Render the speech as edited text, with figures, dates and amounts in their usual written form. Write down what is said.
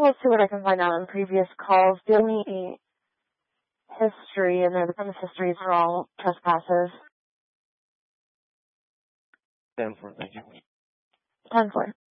will see what I can find out on previous calls. The only history and the premise histories are all trespasses. 10-4, thank you. 10-4.